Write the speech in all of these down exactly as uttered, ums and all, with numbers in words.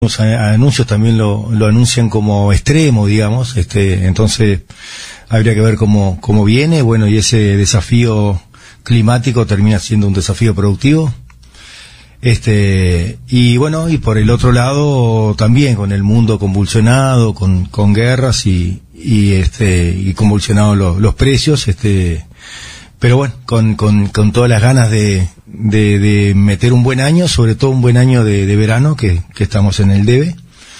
Los anuncios también lo, lo anuncian como extremo, digamos, este, entonces habría que ver cómo, cómo viene, bueno, y ese desafío climático termina siendo un desafío productivo, este, y bueno, y por el otro lado también con el mundo convulsionado, con, con guerras y, y este, y convulsionados los, los precios, este, pero bueno, con, con, con todas las ganas de, de, de meter un buen año, sobre todo un buen año de, de verano, que, que estamos en el debe,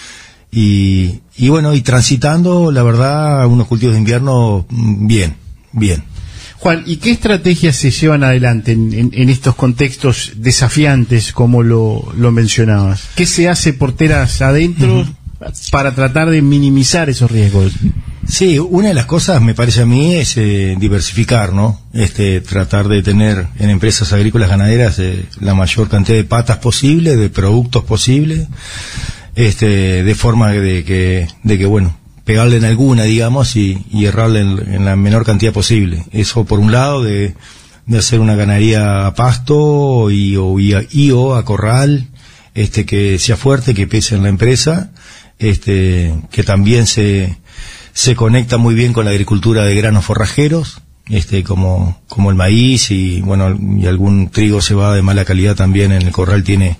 y, y bueno, y transitando, la verdad, unos cultivos de invierno bien, bien. Juan, ¿y qué estrategias se llevan adelante en, en, en estos contextos desafiantes, como lo, lo mencionabas? ¿Qué se hace porteras adentro uh-huh. para tratar de minimizar esos riesgos? Sí, una de las cosas, me parece a mí, es eh, diversificar, ¿no? Este, tratar de tener en empresas agrícolas ganaderas eh, la mayor cantidad de patas posible, de productos posible, este, de forma de que, de que bueno, pegarle en alguna, digamos, y, y errarle en, en la menor cantidad posible. Eso por un lado, de, de hacer una ganadería a pasto y o, y, a, y o a corral, este, que sea fuerte, que pese en la empresa, este, que también se se conecta muy bien con la agricultura de granos forrajeros, este, como, como el maíz y, bueno, y algún trigo, cebada de mala calidad también en el corral tiene,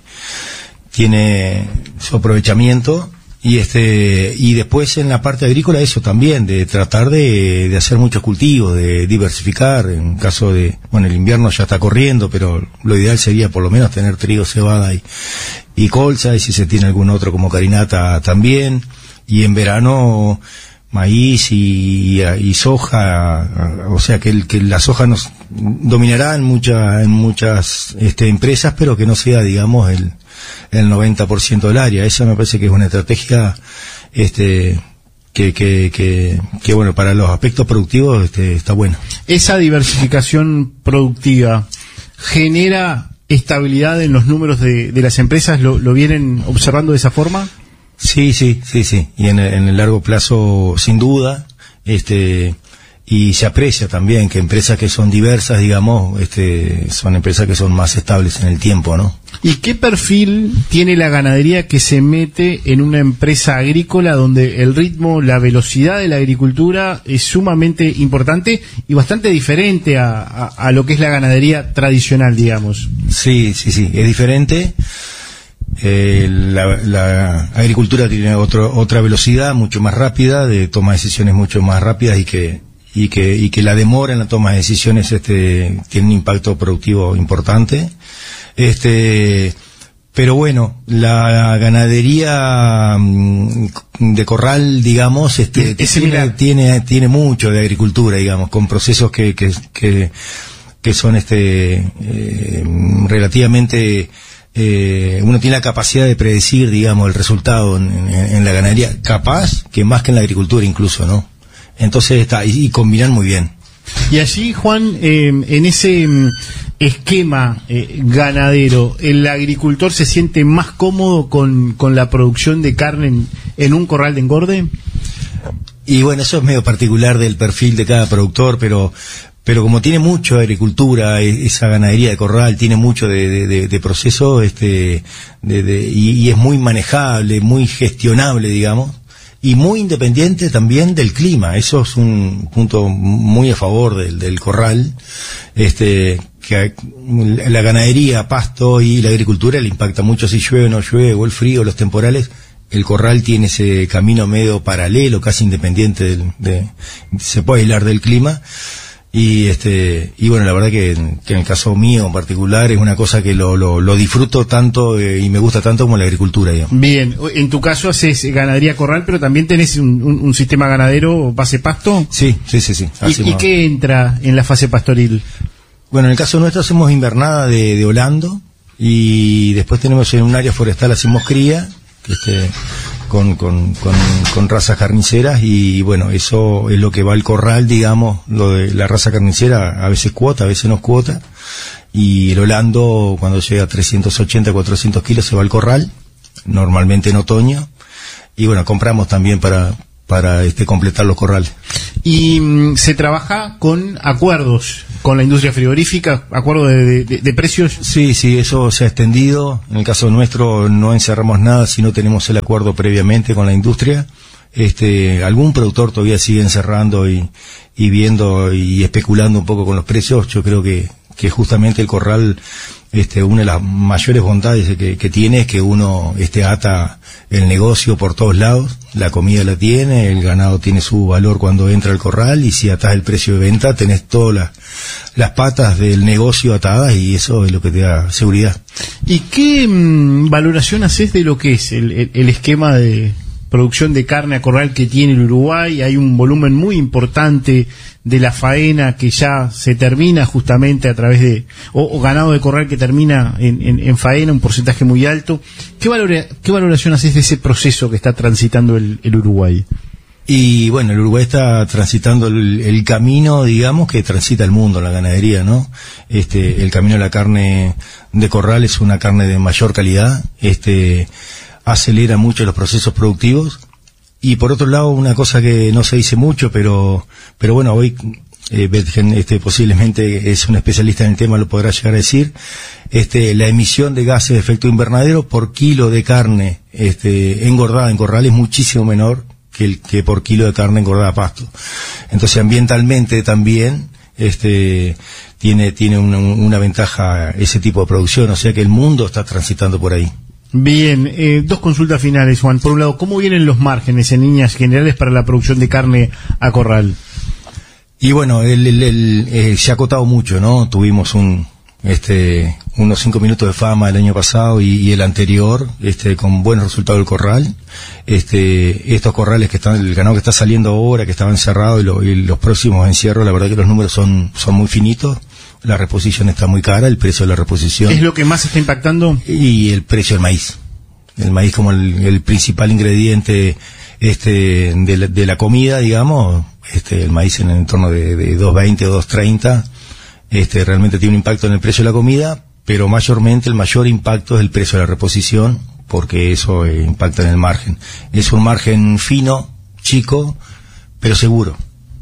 tiene su aprovechamiento. Y este, y después en la parte agrícola eso también, de tratar de, de hacer muchos cultivos, de diversificar, en caso de, bueno, el invierno ya está corriendo, pero lo ideal sería por lo menos tener trigo, cebada y, y colza, y si se tiene algún otro como carinata también, y en verano, maíz y, y, y soja, o sea que, el, que la soja nos dominará en, mucha, en muchas este, empresas, pero que no sea, digamos, el, el noventa por ciento del área. Esa me parece que es una estrategia este, que, que, que, que bueno, para los aspectos productivos este, está bueno. Esa diversificación productiva genera estabilidad en los números de, de las empresas, ¿lo, lo vienen observando de esa forma? Sí, sí, sí, sí, y en el, en el largo plazo, sin duda, este, y se aprecia también que empresas que son diversas, digamos, este, son empresas que son más estables en el tiempo, ¿no? ¿Y qué perfil tiene la ganadería que se mete en una empresa agrícola donde el ritmo, la velocidad de la agricultura es sumamente importante y bastante diferente a, a, a lo que es la ganadería tradicional, digamos? Sí, sí, sí, es diferente. Eh, la, la agricultura tiene otro, otra velocidad mucho más rápida, de toma de decisiones mucho más rápidas, y que y que y que la demora en la toma de decisiones este tiene un impacto productivo importante. Este, pero bueno, la ganadería de corral, digamos, este tiene, tiene tiene mucho de agricultura, digamos, con procesos que que que, que son este eh, relativamente Eh, uno tiene la capacidad de predecir, digamos, el resultado en, en, en la ganadería, capaz que más que en la agricultura incluso, ¿no? Entonces está, y, y combinan muy bien. Y allí, Juan, eh, en ese mm, esquema eh, ganadero, ¿el agricultor se siente más cómodo con, con la producción de carne en, en un corral de engorde? Y bueno, eso es medio particular del perfil de cada productor, pero pero como tiene mucho de agricultura, esa ganadería de corral tiene mucho de, de, de proceso, este, de, de, y, y es muy manejable, muy gestionable, digamos, y muy independiente también del clima. Eso es un punto muy a favor del, del corral, este, que la ganadería, pasto y la agricultura le impacta mucho si llueve o no llueve, o el frío, los temporales. El corral tiene ese camino medio paralelo, casi independiente del, de, se puede aislar del clima. Y este y bueno, la verdad que, que en el caso mío en particular es una cosa que lo, lo, lo disfruto tanto eh, y me gusta tanto como la agricultura, digamos. Bien, en tu caso haces ganadería corral, pero también tenés un, un, un sistema ganadero base pasto. Sí, sí, sí, sí. ¿Y, ¿Y qué entra en la fase pastoril? Bueno, en el caso nuestro hacemos invernada de, de holando, y después tenemos en un área forestal hacemos cría, este, con, con, con, con razas carniceras, y bueno, eso es lo que va al corral, digamos, lo de la raza carnicera, a veces cuota, a veces no cuota, y el holando cuando llega a trescientos ochenta, cuatrocientos kilos se va al corral, normalmente en otoño, y bueno, compramos también para, para este completar los corrales. Y mm, se trabaja con acuerdos con la industria frigorífica, acuerdo de, de, de precios. Sí, sí, eso se ha extendido. En el caso nuestro no encerramos nada si no tenemos el acuerdo previamente con la industria. Este, algún productor todavía sigue encerrando y, y viendo y especulando un poco con los precios. Yo creo que, que justamente el corral, este, una de las mayores bondades que, que tiene es que uno, este, ata el negocio por todos lados. La comida la tiene, el ganado tiene su valor cuando entra al corral, y si atás el precio de venta tenés todas las, las patas del negocio atadas, y eso es lo que te da seguridad. ¿Y qué mmm, valoración haces de lo que es el, el, el esquema de producción de carne a corral que tiene el Uruguay? Hay un volumen muy importante de la faena que ya se termina justamente a través de, o, o ganado de corral que termina en, en, en faena, un porcentaje muy alto. ¿Qué, valora, qué valoración haces de ese proceso que está transitando el, el Uruguay? Y bueno, el Uruguay está transitando el, el camino, digamos, que transita el mundo, la ganadería, ¿no? Este, el camino de la carne de corral es una carne de mayor calidad, este, acelera mucho los procesos productivos. Y por otro lado, una cosa que no se dice mucho, pero pero bueno, hoy eh, Betgen, este, posiblemente es un especialista en el tema, lo podrá llegar a decir, este, la emisión de gases de efecto invernadero por kilo de carne este, engordada en corral es muchísimo menor que, el, que por kilo de carne engordada a pasto. Entonces, ambientalmente también este, tiene, tiene una, una ventaja ese tipo de producción, o sea que el mundo está transitando por ahí. Bien, eh, dos consultas finales, Juan. Por un lado, ¿cómo vienen los márgenes en líneas generales para la producción de carne a corral? Y bueno, el, el, el, eh, se ha acotado mucho, ¿no? Tuvimos un este unos cinco minutos de fama el año pasado y, y el anterior, este con buenos resultados del corral. Este estos corrales que están, el ganado que está saliendo ahora, que estaban cerrados, y, lo, y los próximos encierros, la verdad que los números son son muy finitos. La reposición está muy cara, el precio de la reposición. ¿Qué es lo que más está impactando? Y el precio del maíz. El maíz como el, el principal ingrediente este de la, de la comida, digamos, este el maíz en el entorno de, de dos veinte o dos treinta, este realmente tiene un impacto en el precio de la comida, pero mayormente el mayor impacto es el precio de la reposición, porque eso eh, impacta en el margen. Es un margen fino, chico, pero seguro.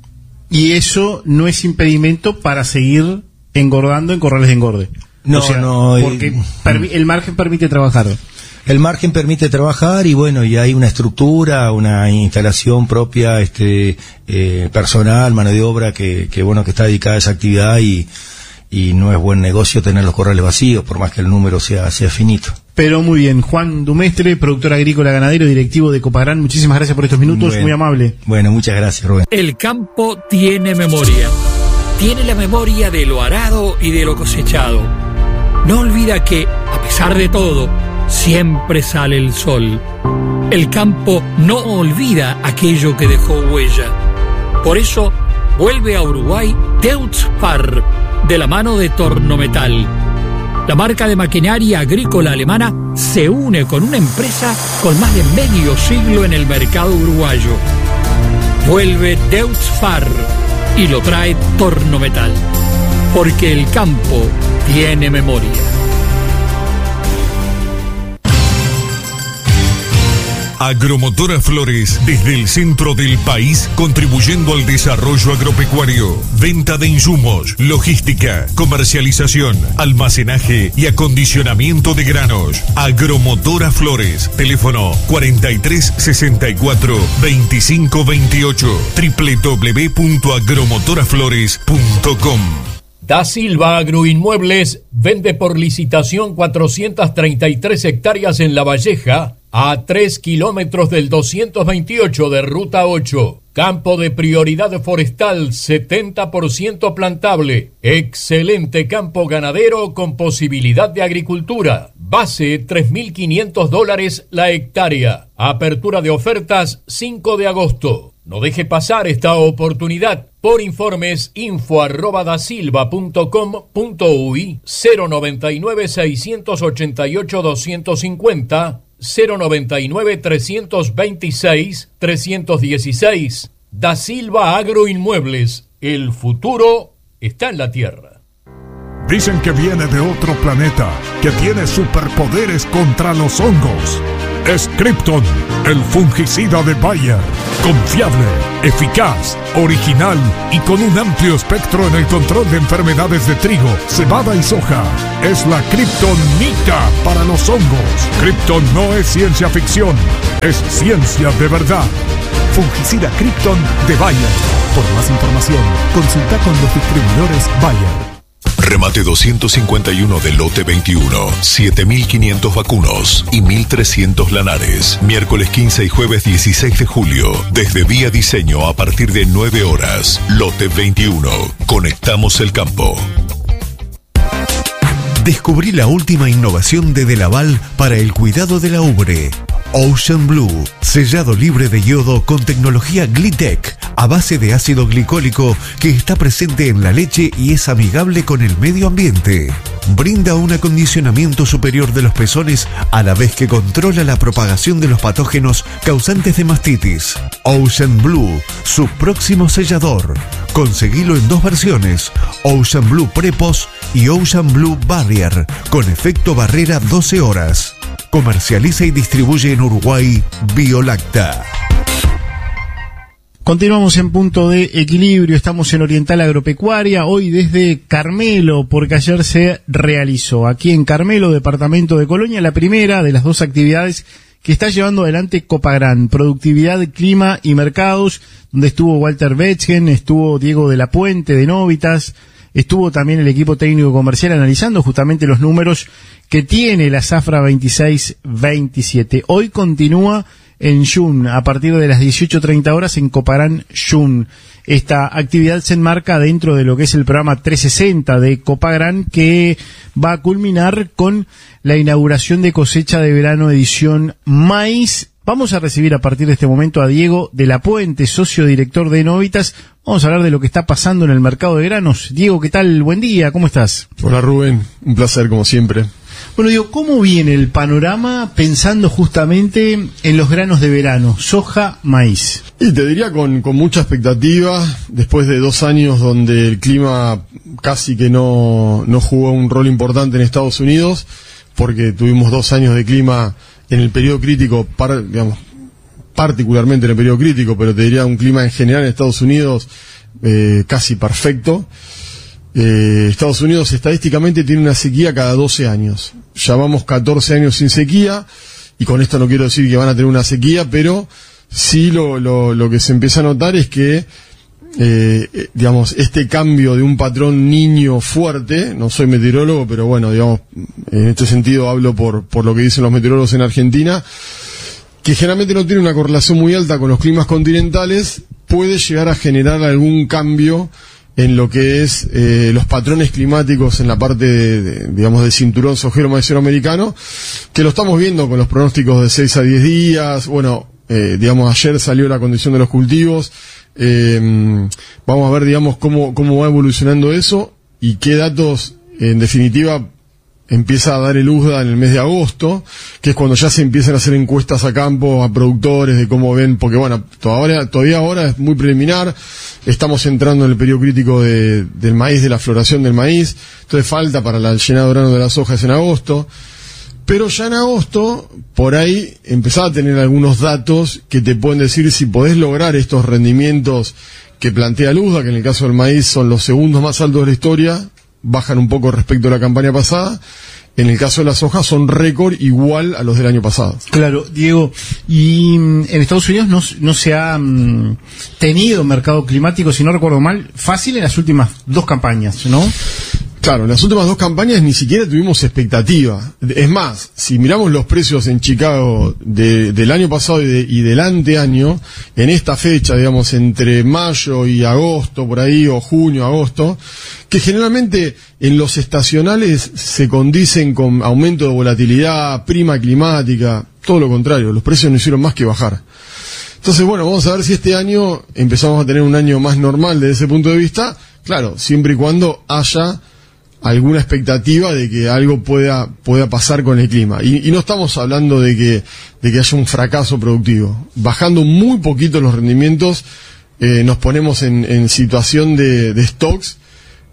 Y eso no es impedimento para seguir engordando en corrales de engorde. No, o sea, no. Porque eh, permi- el margen permite trabajar. El margen permite trabajar y bueno, y hay una estructura, una instalación propia, este, eh, personal, mano de obra que, que bueno, que está dedicada a esa actividad, y, y no es buen negocio tener los corrales vacíos, por más que el número sea, sea finito. Pero muy bien, Juan Dumestre, productor agrícola ganadero, directivo de Copagran, muchísimas gracias por estos minutos, bueno, muy amable. Bueno, muchas gracias, Rubén. El campo tiene memoria. Tiene la memoria de lo arado y de lo cosechado. No olvida que, a pesar de todo, siempre sale el sol. El campo no olvida aquello que dejó huella. Por eso, vuelve a Uruguay Deutz-Fahr, de la mano de Tornometal. La marca de maquinaria agrícola alemana se une con una empresa con más de medio siglo en el mercado uruguayo. Vuelve Deutz-Fahr y lo trae Tornometal, porque el campo tiene memoria. Agromotora Flores, desde el centro del país, contribuyendo al desarrollo agropecuario. Venta de insumos, logística, comercialización, almacenaje y acondicionamiento de granos. Agromotora Flores, teléfono cuarenta y tres sesenta y cuatro veinticinco veintiocho, doble u doble u doble u punto agromotora flores punto com. Da Silva Agroinmuebles vende por licitación cuatrocientas treinta y tres hectáreas en La Valleja, a tres kilómetros del doscientos veintiocho de Ruta ocho. Campo de prioridad forestal, setenta por ciento plantable. Excelente campo ganadero con posibilidad de agricultura. Base tres mil quinientos dólares la hectárea. Apertura de ofertas cinco de agosto. No deje pasar esta oportunidad. Por informes, info arroba dasilva punto com punto uy, cero noventa y nueve seiscientos ochenta y ocho doscientos cincuenta, cero noventa y nueve trescientos veintiséis trescientos dieciséis. Da Silva Agroinmuebles. El futuro está en la tierra. Dicen que viene de otro planeta, que tiene superpoderes contra los hongos. Es Krypton, el fungicida de Bayer. Confiable, eficaz, original y con un amplio espectro en el control de enfermedades de trigo, cebada y soja. Es la Kryptonita para los hongos. Krypton no es ciencia ficción, es ciencia de verdad. Fungicida Krypton de Bayer. Por más información, consulta con los distribuidores Bayer. Remate doscientos cincuenta y uno de lote veintiuno, siete mil quinientos vacunos y mil trescientos lanares. Miércoles quince y jueves dieciséis de julio, desde Vía Diseño a partir de nueve horas. Lote veintiuno, conectamos el campo. Descubrí la última innovación de Delaval para el cuidado de la ubre. Ocean Blue, sellado libre de yodo con tecnología Glitec, a base de ácido glicólico que está presente en la leche y es amigable con el medio ambiente. Brinda un acondicionamiento superior de los pezones a la vez que controla la propagación de los patógenos causantes de mastitis. Ocean Blue, su próximo sellador. Conseguilo en dos versiones, Ocean Blue Prepos y Ocean Blue Barrier, con efecto barrera doce horas. Comercializa y distribuye en Uruguay Biolacta. Continuamos en Punto de Equilibrio, estamos en Oriental Agropecuaria, hoy desde Carmelo, porque ayer se realizó aquí en Carmelo, departamento de Colonia, la primera de las dos actividades que está llevando adelante Copagran, Productividad, Clima y Mercados, donde estuvo Walter Betgen, estuvo Diego de la Puente de Novitas, estuvo también el equipo técnico comercial analizando justamente los números que tiene la Zafra veintiséis veintisiete. Hoy continúa en Jun, a partir de las dieciocho treinta horas en Copagran Jun. Esta actividad se enmarca dentro de lo que es el programa trescientos sesenta de Copagran, que va a culminar con la inauguración de Cosecha de Verano edición Maíz. Vamos a recibir a partir de este momento a Diego de la Puente, socio director de Novitas. Vamos a hablar de lo que está pasando en el mercado de granos. Diego, ¿qué tal? Buen día, ¿cómo estás? Hola Rubén, un placer como siempre. Bueno, Diego, ¿cómo viene el panorama pensando justamente en los granos de verano, soja, maíz? Y te diría con, con mucha expectativa, después de dos años donde el clima casi que no, no jugó un rol importante en Estados Unidos, porque tuvimos dos años de clima en el periodo crítico, par, digamos, particularmente en el periodo crítico, pero te diría un clima en general en Estados Unidos eh, casi perfecto. Eh, Estados Unidos estadísticamente tiene una sequía cada doce años. Ya vamos catorce años sin sequía, y con esto no quiero decir que van a tener una sequía, pero sí lo, lo, lo que se empieza a notar es que eh, digamos, este cambio de un patrón niño fuerte, no soy meteorólogo, pero bueno, digamos, en este sentido hablo por, por lo que dicen los meteorólogos en Argentina, que generalmente no tiene una correlación muy alta con los climas continentales, puede llegar a generar algún cambio en lo que es eh, los patrones climáticos en la parte de, de, digamos, del cinturón sojero maicero americano, que lo estamos viendo con los pronósticos de seis a diez días. Bueno, eh, digamos, ayer salió la condición de los cultivos. Eh, vamos a ver, digamos, cómo, cómo va evolucionando eso y qué datos, en definitiva, empieza a dar el U S D A en el mes de agosto, que es cuando ya se empiezan a hacer encuestas a campo, a productores, de cómo ven, porque bueno, todavía, todavía ahora es muy preliminar, estamos entrando en el periodo crítico de, del maíz, de la floración del maíz, entonces falta para la, el llenado de grano de las hojas en agosto, pero ya en agosto, por ahí, empezaba a tener algunos datos que te pueden decir si podés lograr estos rendimientos que plantea el U S D A, que en el caso del maíz son los segundos más altos de la historia, bajan un poco respecto a la campaña pasada. En el caso de las hojas son récord igual a los del año pasado. Claro, Diego, y en Estados Unidos no, no se ha um, tenido mercado climático, si no recuerdo mal, fácil en las últimas dos campañas, ¿no? Claro, en las últimas dos campañas ni siquiera tuvimos expectativa. Es más, si miramos los precios en Chicago de, del año pasado y, de, y del anteaño, en esta fecha, digamos, entre mayo y agosto, por ahí, o junio, agosto, que generalmente en los estacionales se condicen con aumento de volatilidad, prima climática, todo lo contrario, los precios no hicieron más que bajar. Entonces, bueno, vamos a ver si este año empezamos a tener un año más normal desde ese punto de vista, claro, siempre y cuando haya alguna expectativa de que algo pueda pueda pasar con el clima. Y, y no estamos hablando de que de que haya un fracaso productivo. Bajando muy poquito los rendimientos, eh, nos ponemos en, en situación de, de stocks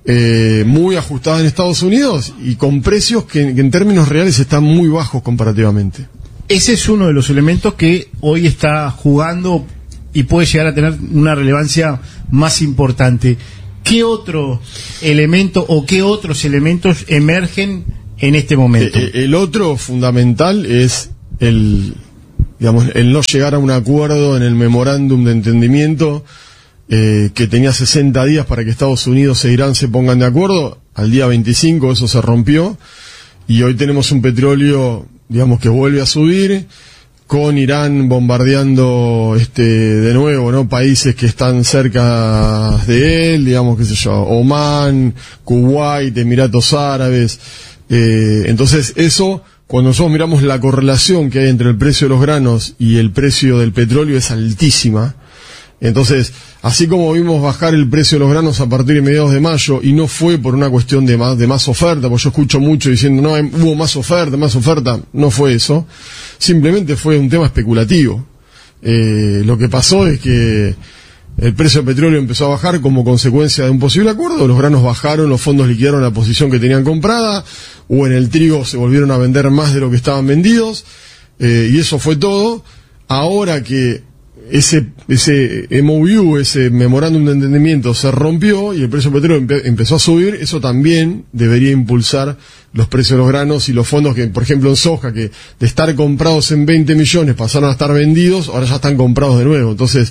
eh, muy ajustada en Estados Unidos y con precios que, que en términos reales están muy bajos comparativamente. Ese es uno de los elementos que hoy está jugando y puede llegar a tener una relevancia más importante. ¿Qué otro elemento o qué otros elementos emergen en este momento? Eh, el otro fundamental es el, digamos, el no llegar a un acuerdo en el memorándum de entendimiento eh, que tenía sesenta días para que Estados Unidos e Irán se pongan de acuerdo. Al día veinticinco eso se rompió y hoy tenemos un petróleo, digamos, que vuelve a subir, con Irán bombardeando este de nuevo, ¿no? Países que están cerca de él, digamos, qué sé yo, Omán, Kuwait, Emiratos Árabes. Eh, entonces eso, cuando nosotros miramos la correlación que hay entre el precio de los granos y el precio del petróleo, es altísima. Entonces, así como vimos bajar el precio de los granos a partir de mediados de mayo, y no fue por una cuestión de más, de más oferta, porque yo escucho mucho diciendo, no, hubo más oferta, más oferta, no fue eso, simplemente fue un tema especulativo. Eh, lo que pasó es que el precio del petróleo empezó a bajar como consecuencia de un posible acuerdo, los granos bajaron, los fondos liquidaron la posición que tenían comprada, o en el trigo se volvieron a vender más de lo que estaban vendidos, eh, y eso fue todo. Ahora que ese ese M O U, ese memorándum de entendimiento se rompió y el precio del petróleo empe empezó a subir, eso también debería impulsar los precios de los granos y los fondos que, por ejemplo, en soja, que de estar comprados en veinte millones pasaron a estar vendidos, ahora ya están comprados de nuevo. Entonces,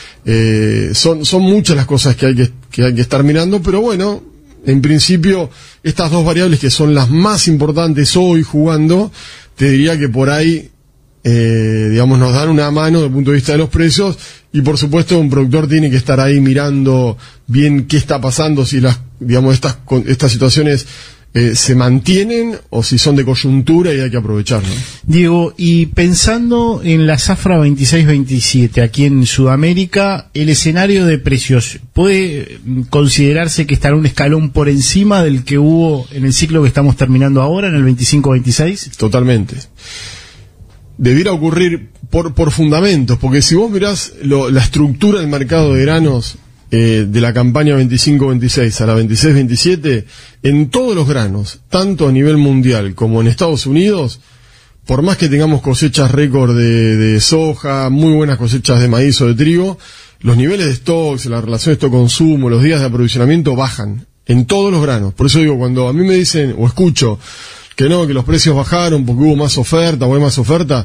eh, son son muchas las cosas que hay que, que hay que estar mirando, pero bueno, en principio, estas dos variables que son las más importantes hoy jugando, te diría que por ahí Eh, digamos, nos dan una mano desde el punto de vista de los precios, y por supuesto un productor tiene que estar ahí mirando bien qué está pasando, si las, digamos, estas, estas situaciones eh, se mantienen o si son de coyuntura y hay que aprovecharlo. Diego, y pensando en la zafra veintiséis veintisiete aquí en Sudamérica, el escenario de precios, ¿puede considerarse que estará un escalón por encima del que hubo en el ciclo que estamos terminando ahora, en el veinticinco veintiséis? Totalmente. Debiera ocurrir por, por fundamentos, porque si vos mirás lo, la estructura del mercado de granos eh, de la campaña veinticinco veintiséis a la veintiséis veintisiete, en todos los granos, tanto a nivel mundial como en Estados Unidos, por más que tengamos cosechas récord de, de soja, muy buenas cosechas de maíz o de trigo, los niveles de stocks, la relación de stock-consumo, los días de aprovisionamiento bajan en todos los granos. Por eso digo, cuando a mí me dicen o escucho que no, que los precios bajaron porque hubo más oferta o hay más oferta,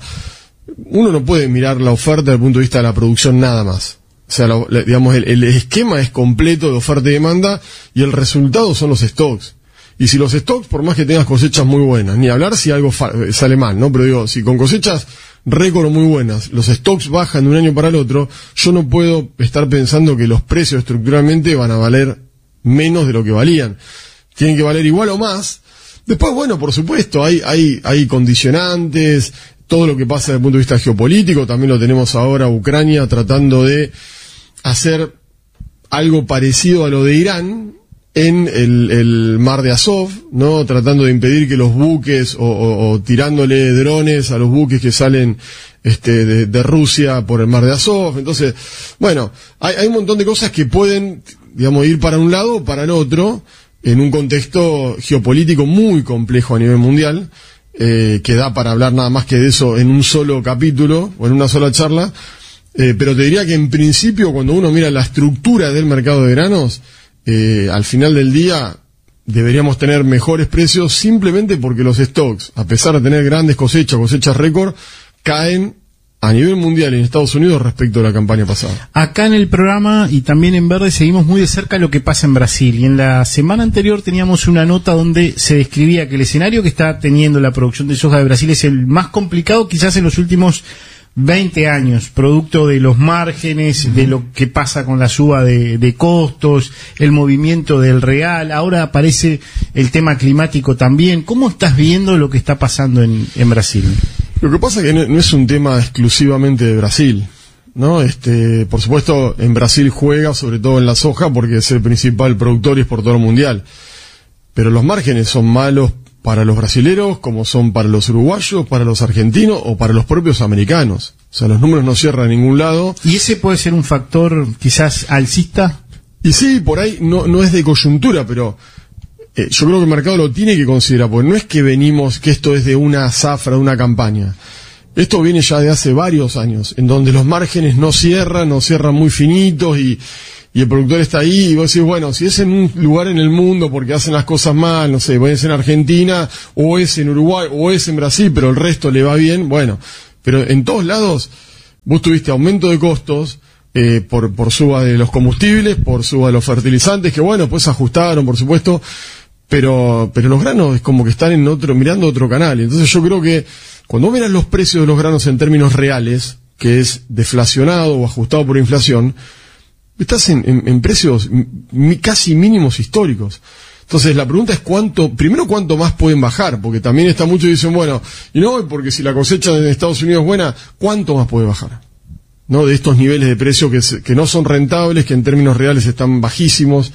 uno no puede mirar la oferta desde el punto de vista de la producción nada más. O sea, la, la, digamos, el, el esquema es completo de oferta y demanda, y el resultado son los stocks. Y si los stocks, por más que tengas cosechas muy buenas, ni hablar si algo sale mal, ¿no? Pero digo, si con cosechas récord muy buenas, los stocks bajan de un año para el otro, yo no puedo estar pensando que los precios estructuralmente van a valer menos de lo que valían. Tienen que valer igual o más. Después, bueno, por supuesto, hay, hay, hay condicionantes, todo lo que pasa desde el punto de vista geopolítico, también lo tenemos ahora Ucrania tratando de hacer algo parecido a lo de Irán en el, el mar de Azov, ¿no? Tratando de impedir que los buques, o, o, o tirándole drones a los buques que salen este, de, de Rusia por el mar de Azov. Entonces, bueno, hay, hay un montón de cosas que pueden, digamos, ir para un lado o para el otro, en un contexto geopolítico muy complejo a nivel mundial, eh, que da para hablar nada más que de eso en un solo capítulo o en una sola charla, eh, pero te diría que en principio, cuando uno mira la estructura del mercado de granos, eh, al final del día deberíamos tener mejores precios, simplemente porque los stocks, a pesar de tener grandes cosechas, cosechas récord, caen a nivel mundial en Estados Unidos respecto a la campaña pasada. Acá en el programa y también en Verde seguimos muy de cerca lo que pasa en Brasil, y en la semana anterior teníamos una nota donde se describía que el escenario que está teniendo la producción de soja de Brasil es el más complicado quizás en los últimos veinte años, producto de los márgenes, uh-huh. de lo que pasa con la suba de, de costos, el movimiento del real, ahora aparece el tema climático también. ¿Cómo estás viendo lo que está pasando en, en Brasil? Lo que pasa es que no, no es un tema exclusivamente de Brasil, ¿no? Este, por supuesto, en Brasil juega, sobre todo en la soja, porque es el principal productor y exportador mundial. Pero los márgenes son malos para los brasileros, como son para los uruguayos, para los argentinos o para los propios americanos. O sea, los números no cierran a ningún lado. ¿Y ese puede ser un factor quizás alcista? Y sí, por ahí no, no es de coyuntura, pero eh, yo creo que el mercado lo tiene que considerar, porque no es que venimos, que esto es de una zafra, de una campaña. Esto viene ya de hace varios años, en donde los márgenes no cierran, no cierran muy finitos y, y el productor está ahí y vos decís, bueno, si es en un lugar en el mundo porque hacen las cosas mal, no sé, es en Argentina, o es en Uruguay, o es en Brasil, pero el resto le va bien, bueno, pero en todos lados vos tuviste aumento de costos, eh, por, por suba de los combustibles, por suba de los fertilizantes, que bueno, pues ajustaron, por supuesto, pero, pero los granos es como que están en otro, mirando otro canal. Entonces yo creo que cuando miras los precios de los granos en términos reales, que es deflacionado o ajustado por inflación, estás en, en, en precios mi, casi mínimos históricos. Entonces la pregunta es cuánto, primero cuánto más pueden bajar, porque también está mucho y dicen, bueno, y no, porque si la cosecha en Estados Unidos es buena, ¿cuánto más puede bajar? ¿No? De estos niveles de precio que, que no son rentables, que en términos reales están bajísimos,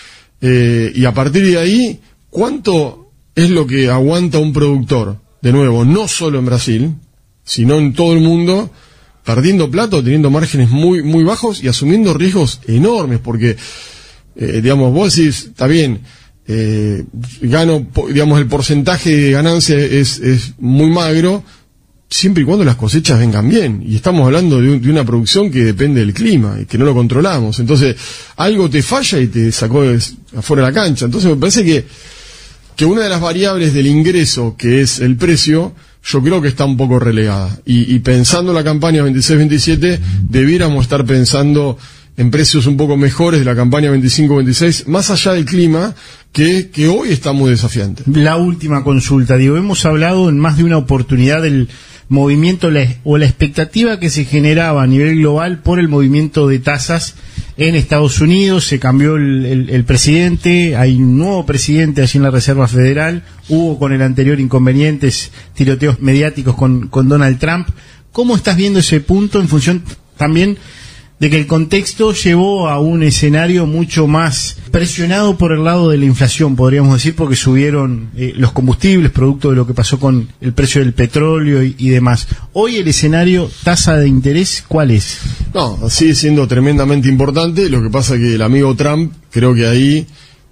eh, y a partir de ahí, ¿cuánto es lo que aguanta un productor? De nuevo, no solo en Brasil, sino en todo el mundo, perdiendo plata, teniendo márgenes muy muy bajos y asumiendo riesgos enormes, porque, eh, digamos, vos decís, está bien, eh, gano, digamos, el porcentaje de ganancia es, es muy magro, siempre y cuando las cosechas vengan bien, y estamos hablando de, un, de una producción que depende del clima, y que no lo controlamos, entonces, algo te falla y te sacó de, afuera de la cancha, entonces me parece que que una de las variables del ingreso, que es el precio, yo creo que está un poco relegada. Y, y pensando en la campaña veintiséis veintisiete, debiéramos estar pensando en precios un poco mejores de la campaña veinticinco veintiséis, más allá del clima, que, que hoy está muy desafiante. La última consulta, digo, hemos hablado en más de una oportunidad del movimiento la, o la expectativa que se generaba a nivel global por el movimiento de tasas en Estados Unidos. Se cambió el, el, el presidente, hay un nuevo presidente allí en la Reserva Federal, hubo con el anterior inconvenientes, tiroteos mediáticos con, con Donald Trump. ¿Cómo estás viendo ese punto en función también de que el contexto llevó a un escenario mucho más presionado por el lado de la inflación, podríamos decir, porque subieron eh, los combustibles, producto de lo que pasó con el precio del petróleo y, y demás? Hoy el escenario, tasa de interés, ¿cuál es? No, sigue siendo tremendamente importante. Lo que pasa que el amigo Trump, creo que ahí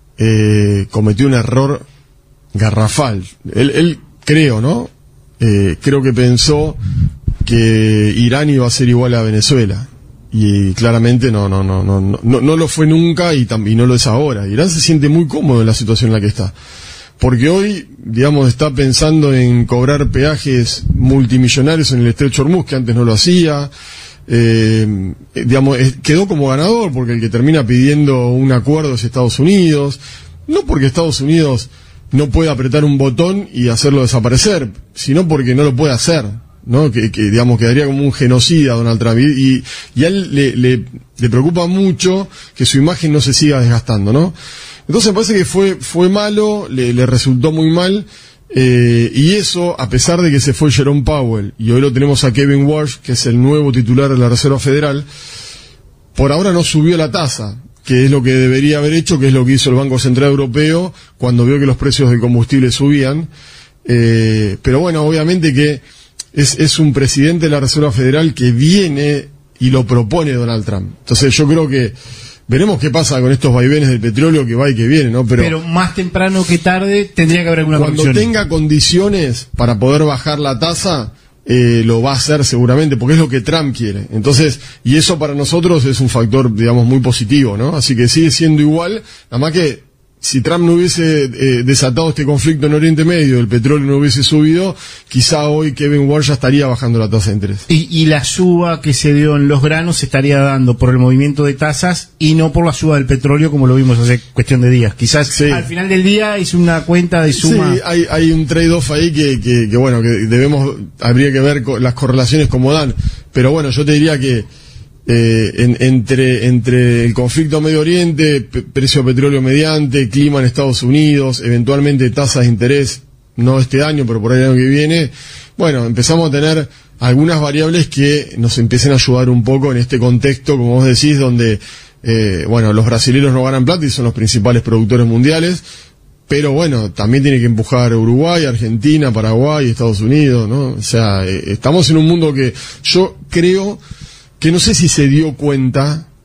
eh, cometió un error garrafal. Él, él creo, ¿no? Eh, creo que pensó que Irán iba a ser igual a Venezuela. Y claramente no, no, no, no, no, no lo fue nunca y, y no lo es ahora. Irán se siente muy cómodo en la situación en la que está. Porque hoy, digamos, está pensando en cobrar peajes multimillonarios en el estrecho Hormuz, que antes no lo hacía. Eh, digamos, es, quedó como ganador, porque el que termina pidiendo un acuerdo es Estados Unidos. No porque Estados Unidos no puede apretar un botón y hacerlo desaparecer, sino porque no lo puede hacer. ¿No? Que, que digamos quedaría como un genocida Donald Trump, y, y a él le, le, le preocupa mucho que su imagen no se siga desgastando, ¿no? Entonces me parece que fue fue malo, le, le resultó muy mal, eh, y eso a pesar de que se fue Jerome Powell y hoy lo tenemos a Kevin Warsh, que es el nuevo titular de la Reserva Federal, por ahora no subió la tasa, que es lo que debería haber hecho, que es lo que hizo el Banco Central Europeo cuando vio que los precios del combustible subían, eh, pero bueno, obviamente que Es, es un presidente de la Reserva Federal que viene y lo propone Donald Trump. Entonces yo creo que veremos qué pasa con estos vaivenes del petróleo que va y que viene, ¿no? Pero, Pero más temprano que tarde tendría que haber alguna cuando condición. tenga condiciones para poder bajar la tasa, eh, lo va a hacer seguramente, porque es lo que Trump quiere. Entonces, y eso para nosotros es un factor, digamos, muy positivo, ¿no? Así que sigue siendo igual, nada más que si Trump no hubiese eh, desatado este conflicto en Oriente Medio, el petróleo no hubiese subido, quizá hoy Kevin Warsh ya estaría bajando la tasa de interés. Y, y la suba que se dio en los granos se estaría dando por el movimiento de tasas y no por la suba del petróleo, como lo vimos hace cuestión de días. Quizás sí. Al final del día es una cuenta de suma. Sí, hay, hay un trade-off ahí que, que, que bueno, que debemos, habría que ver co- las correlaciones como dan. Pero bueno, yo te diría que Eh, en, entre entre el conflicto Medio Oriente, pe- precio de petróleo mediante, clima en Estados Unidos, eventualmente tasas de interés, no este año, pero por ahí el año que viene, bueno, empezamos a tener algunas variables que nos empiecen a ayudar un poco en este contexto, como vos decís, donde, eh, bueno, los brasileños no ganan plata y son los principales productores mundiales, pero bueno, también tiene que empujar Uruguay, Argentina, Paraguay, Estados Unidos, ¿no? O sea, eh, estamos en un mundo que yo creo que no sé si se dio cuenta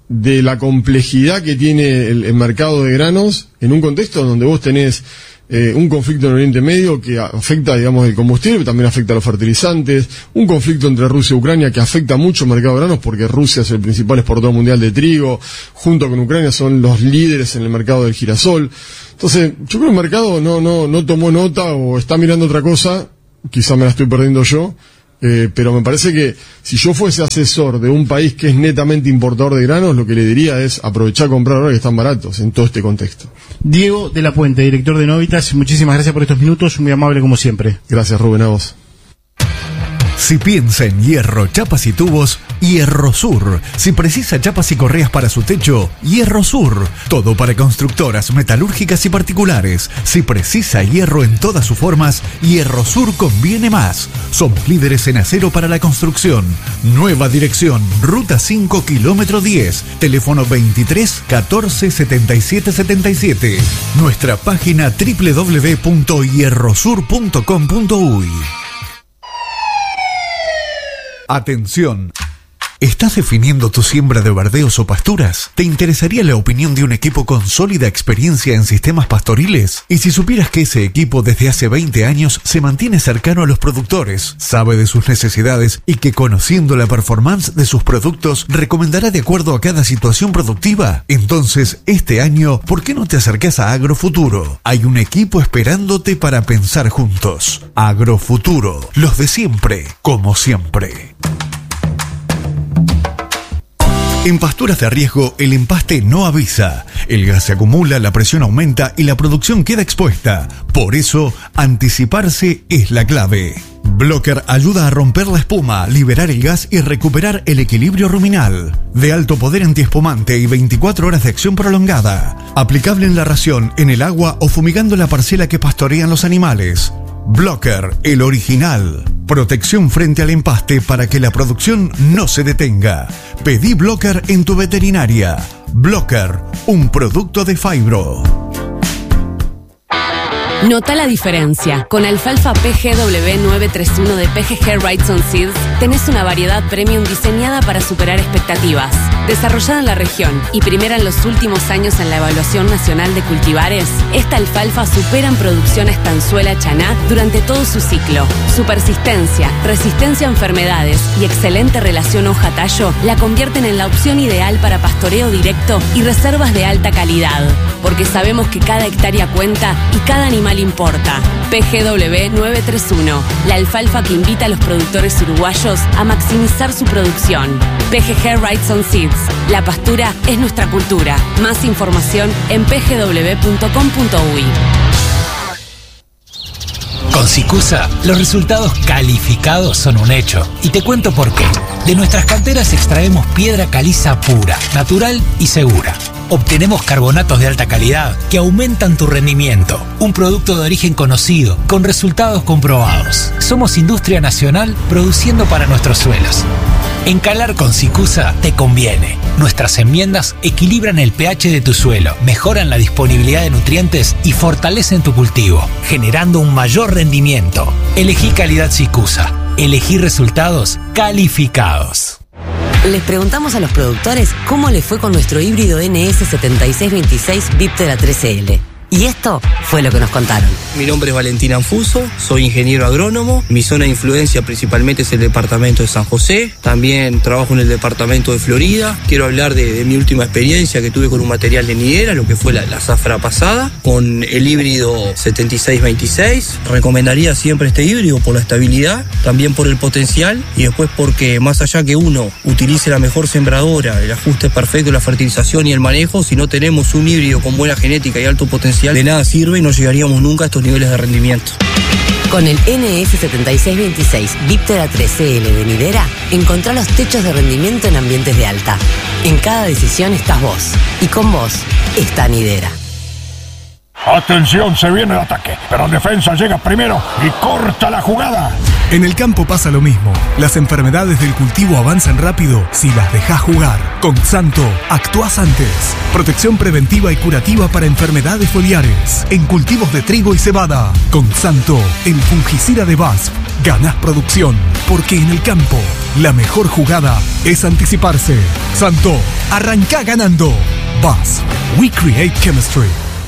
de la complejidad que tiene el, el mercado de granos en un contexto donde vos tenés eh, un conflicto en Oriente Medio que afecta, digamos, el combustible, pero también afecta a los fertilizantes, un conflicto entre Rusia y Ucrania que afecta mucho el mercado de granos porque Rusia es el principal exportador mundial de trigo, junto con Ucrania son los líderes en el mercado del girasol. Entonces, yo creo que el mercado no, no, no tomó nota o está mirando otra cosa, quizá me la estoy perdiendo yo, Eh, pero me parece que si yo fuese asesor de un país que es netamente importador de granos, lo que le diría es aprovechar a comprar ahora que están baratos en todo este contexto. Diego de la Puente, director de Novitas, muchísimas gracias por estos minutos, muy amable como siempre. Gracias, Rubén, a vos. Si piensa en hierro, chapas y tubos, Hierro Sur. Si precisa chapas y correas para su techo, Hierro Sur. Todo para constructoras, metalúrgicas y particulares. Si precisa hierro en todas sus formas, Hierro Sur conviene más. Somos líderes en acero para la construcción. Nueva dirección, Ruta cinco, kilómetro diez. Teléfono veintitrés catorce setenta y siete setenta y siete. Nuestra página doble u doble u doble u punto hierro sur punto com punto uy. Atención. ¿Estás definiendo tu siembra de verdeos o pasturas? ¿Te interesaría la opinión de un equipo con sólida experiencia en sistemas pastoriles? Y si supieras que ese equipo desde hace veinte años se mantiene cercano a los productores, sabe de sus necesidades y que conociendo la performance de sus productos recomendará de acuerdo a cada situación productiva? Entonces, este año, ¿por qué no te acercas a Agrofuturo? Hay un equipo esperándote para pensar juntos. Agrofuturo, los de siempre, como siempre. En pasturas de riesgo, el empaste no avisa. El gas se acumula, la presión aumenta y la producción queda expuesta. Por eso, anticiparse es la clave. Blocker ayuda a romper la espuma, liberar el gas y recuperar el equilibrio ruminal. De alto poder antiespumante y veinticuatro horas de acción prolongada. Aplicable en la ración, en el agua o fumigando la parcela que pastorean los animales. Blocker, el original. Protección frente al empaste para que la producción no se detenga. Pedí Blocker en tu veterinaria. Blocker, un producto de Fibro. Nota la diferencia. Con alfalfa P G W nueve tres uno de P G G Wrightson Seeds tenés una variedad premium diseñada para superar expectativas. Desarrollada en la región y primera en los últimos años en la evaluación nacional de cultivares, esta alfalfa supera en producción a estanzuela chaná durante todo su ciclo. Su persistencia, resistencia a enfermedades y excelente relación hoja-tallo la convierten en la opción ideal para pastoreo directo y reservas de alta calidad. Porque sabemos que cada hectárea cuenta y cada animal importa. P G W nueve tres uno, la alfalfa que invita a los productores uruguayos a maximizar su producción. P G G Wrightson Seeds, la pastura es nuestra cultura. Más información en p g w punto com punto uy. Con Sicusa, los resultados calificados son un hecho. Y te cuento por qué. De nuestras canteras extraemos piedra caliza pura, natural y segura. Obtenemos carbonatos de alta calidad que aumentan tu rendimiento. Un producto de origen conocido, con resultados comprobados. Somos industria nacional produciendo para nuestros suelos. Encalar con Sicusa te conviene. Nuestras enmiendas equilibran el pH de tu suelo, mejoran la disponibilidad de nutrientes y fortalecen tu cultivo, generando un mayor rendimiento. Elegí calidad Sicusa. Elegí resultados calificados. Les preguntamos a los productores cómo les fue con nuestro híbrido N S setenta y seis veintiséis Viptera tres L. Y esto fue lo que nos contaron. Mi nombre es Valentín Anfuso, soy ingeniero agrónomo. Mi zona de influencia principalmente es el departamento de San José. También trabajo en el departamento de Florida. Quiero hablar de, de mi última experiencia que tuve con un material de nidera, lo que fue la, la zafra pasada, con el híbrido setenta y seis veintiséis. Recomendaría siempre este híbrido por la estabilidad, también por el potencial y después porque más allá que uno utilice la mejor sembradora, el ajuste perfecto, la fertilización y el manejo, si no tenemos un híbrido con buena genética y alto potencial, de nada sirve y no llegaríamos nunca a estos niveles de rendimiento. Con el N S setenta y seis veintiséis Viptera tres L de nidera, encontrá los techos de rendimiento en ambientes de alta. En cada decisión estás vos. Y con vos está nidera. Atención, se viene el ataque, pero defensa llega primero y corta la jugada. En el campo pasa lo mismo. Las enfermedades del cultivo avanzan rápido si las dejas jugar. Con Xanto, actuás antes. Protección preventiva y curativa para enfermedades foliares en cultivos de trigo y cebada. Con Xanto, el fungicida de B A S F, ganás producción. Porque en el campo, la mejor jugada es anticiparse. Santo, arranca ganando. Buzz, we create chemistry.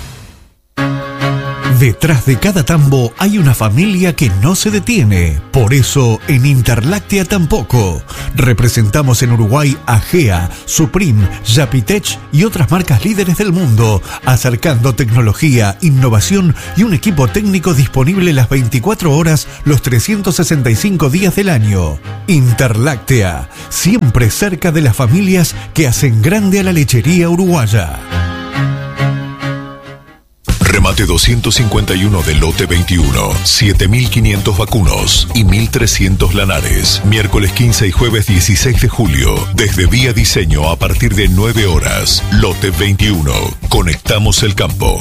Detrás de cada tambo hay una familia que no se detiene. Por eso, en Interláctea tampoco. Representamos en Uruguay a Gea, Supreme, Yapitech y otras marcas líderes del mundo, acercando tecnología, innovación y un equipo técnico disponible las veinticuatro horas, los trescientos sesenta y cinco días del año. Interláctea, siempre cerca de las familias que hacen grande a la lechería uruguaya. Remate doscientos cincuenta y uno del lote veintiuno, siete mil quinientos vacunos y mil trescientos lanares. Miércoles quince y jueves dieciséis de julio, desde Vía Diseño a partir de nueve horas. Lote veintiuno. Conectamos el campo.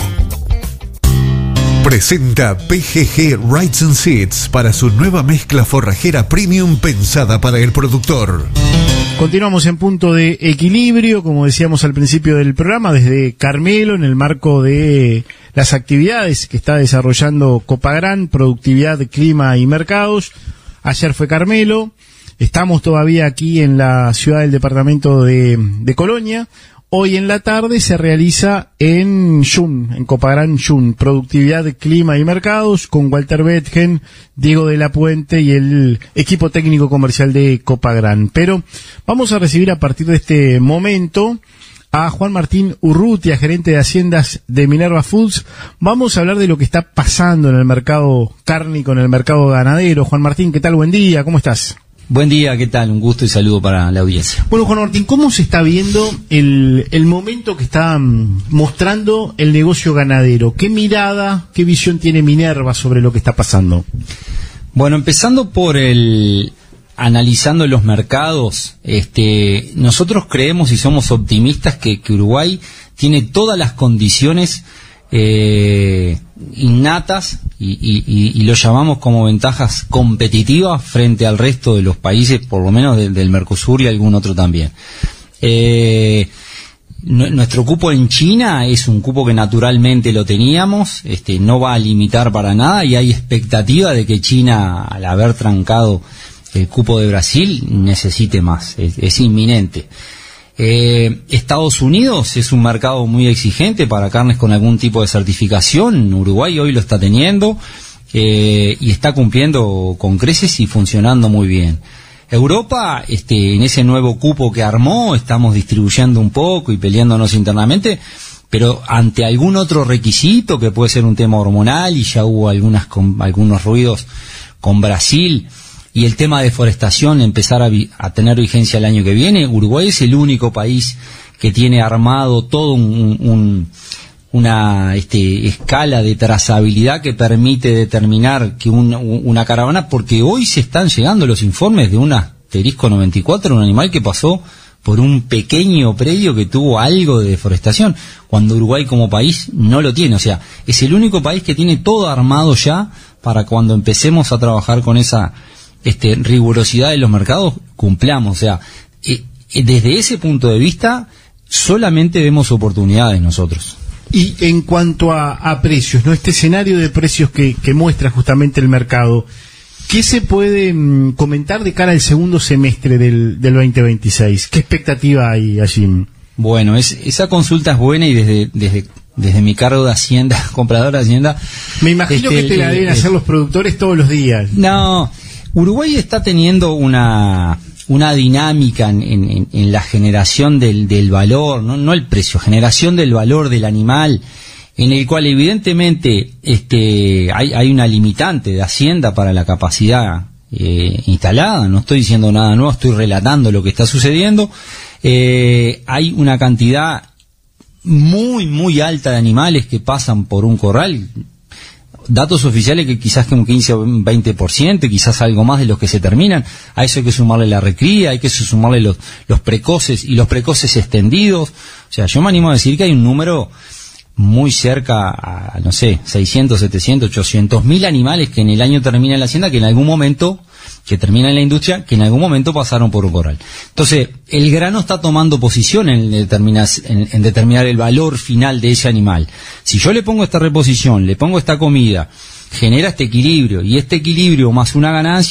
Presenta P G G Rides and Seeds para su nueva mezcla forrajera premium pensada para el productor. Continuamos en punto de equilibrio, como decíamos al principio del programa, desde Carmelo, en el marco de las actividades que está desarrollando Copagran, productividad, clima y mercados. Ayer fue Carmelo, estamos todavía aquí en la ciudad del departamento de, de Colonia. Hoy en la tarde se realiza en Jun, en Copagran Jun, productividad, clima y mercados, con Walter Betgen, Diego de la Puente y el equipo técnico comercial de Copagran. Pero vamos a recibir a partir de este momento a Juan Martín Urrutia, gerente de Haciendas de Minerva Foods. Vamos a hablar de lo que está pasando en el mercado cárnico, en el mercado ganadero. Juan Martín, ¿qué tal? Buen día, ¿cómo estás? Buen día, ¿qué tal? Un gusto y saludo para la audiencia. Bueno, Juan Martín, ¿cómo se está viendo el, el momento que está um, mostrando el negocio ganadero? ¿Qué mirada, qué visión tiene Minerva sobre lo que está pasando? Bueno, empezando por el analizando los mercados, este, nosotros creemos y somos optimistas que, que Uruguay tiene todas las condiciones eh, innatas y, y, y, y lo llamamos como ventajas competitivas frente al resto de los países, por lo menos de, del Mercosur y algún otro también. Eh, nuestro cupo en China es un cupo que naturalmente lo teníamos, este, no va a limitar para nada y hay expectativa de que China, al haber trancado el cupo de Brasil, necesite más, es, es inminente. Eh, Estados Unidos es un mercado muy exigente para carnes con algún tipo de certificación. Uruguay hoy lo está teniendo eh, y está cumpliendo con creces y funcionando muy bien. Europa, este, en ese nuevo cupo que armó, estamos distribuyendo un poco y peleándonos internamente, pero ante algún otro requisito que puede ser un tema hormonal, y ya hubo algunas con, algunos ruidos con Brasil, y el tema de deforestación empezar a, vi, a tener vigencia el año que viene. Uruguay es el único país que tiene armado todo un, un, una este, escala de trazabilidad que permite determinar que un, una caravana, porque hoy se están llegando los informes de un asterisco noventa y cuatro, un animal que pasó por un pequeño predio que tuvo algo de deforestación, cuando Uruguay como país no lo tiene. O sea, es el único país que tiene todo armado ya para cuando empecemos a trabajar con esa Este, rigurosidad de los mercados, cumplamos. O sea, eh, desde ese punto de vista solamente vemos oportunidades nosotros. Y en cuanto a, a precios, ¿no? Este escenario de precios que, que muestra justamente el mercado, ¿qué se puede mm, comentar de cara al segundo semestre del, del veinte veintiséis? ¿Qué expectativa hay allí? Bueno, es, esa consulta es buena y desde, desde, desde mi cargo de Hacienda, comprador de Hacienda... Me imagino este, que te la deben el, hacer los productores todos los días. No... Uruguay está teniendo una una dinámica en, en, en la generación del, del valor, ¿no? No el precio, generación del valor del animal, en el cual evidentemente este hay, hay una limitante de Hacienda para la capacidad eh, instalada. No estoy diciendo nada nuevo, estoy relatando lo que está sucediendo. Eh, hay una cantidad muy, muy alta de animales que pasan por un corral. Datos oficiales que quizás que un quince o veinte por ciento, quizás algo más de los que se terminan. A eso hay que sumarle la recría, hay que sumarle los, los precoces y los precoces extendidos. O sea, yo me animo a decir que hay un número muy cerca a, no sé, seiscientos, setecientos, ochocientos mil animales que en el año terminan en la hacienda, que en algún momento, que terminan en la industria, que en algún momento pasaron por un corral. Entonces, el grano está tomando posición en determinar, en, en determinar el valor final de ese animal. Si yo le pongo esta reposición, le pongo esta comida, genera este equilibrio, y este equilibrio más una ganancia